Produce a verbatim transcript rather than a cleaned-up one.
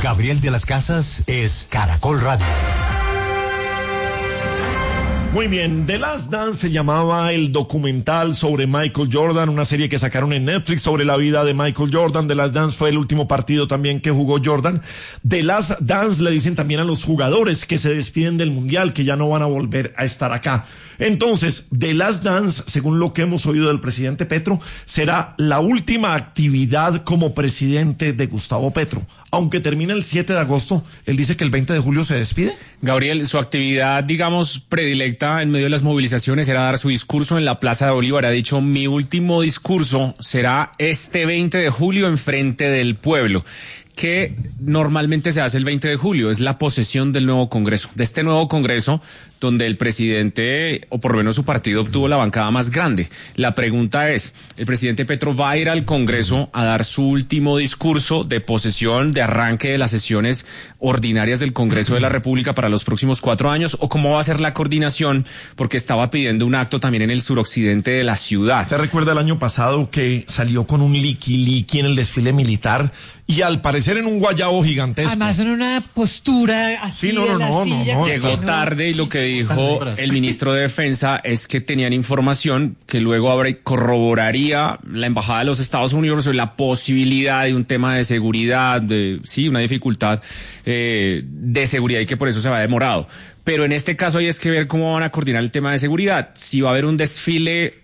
Gabriel de las Casas es Caracol Radio. Muy bien, The Last Dance se llamaba el documental sobre Michael Jordan, una serie que sacaron en Netflix sobre la vida de Michael Jordan. The Last Dance fue el último partido también que jugó Jordan. The Last Dance le dicen también a los jugadores que se despiden del Mundial, que ya no van a volver a estar acá. Entonces, The Last Dance, según lo que hemos oído del presidente Petro, será la última actividad como presidente de Gustavo Petro. Aunque termina el siete de agosto, él dice que el veinte de julio se despide. Gabriel, su actividad, digamos, predilecta en medio de las movilizaciones era dar su discurso en la Plaza de Bolívar. Ha dicho, mi último discurso será este veinte de julio en frente del pueblo. Que normalmente se hace el veinte de julio, es la posesión del nuevo Congreso, de este nuevo Congreso donde el presidente, o por lo menos su partido, obtuvo la bancada más grande. La pregunta es, ¿el presidente Petro va a ir al Congreso a dar su último discurso de posesión, de arranque de las sesiones ordinarias del Congreso de la República para los próximos cuatro años? ¿O cómo va a ser la coordinación? Porque estaba pidiendo un acto también en el suroccidente de la ciudad. ¿Te recuerda el año pasado que salió con un liqui-liqui en el desfile militar? Y al parecer en un guayabo gigantesco. Además en una postura así sí, no, no, de la no, silla. No, no, Llegó tarde y lo que dijo el ministro de Defensa es que tenían información que luego abre, corroboraría la Embajada de los Estados Unidos sobre la posibilidad de un tema de seguridad, de sí, una dificultad eh, de seguridad y que por eso se va demorado. Pero en este caso hay es que ver cómo van a coordinar el tema de seguridad. Si va a haber un desfile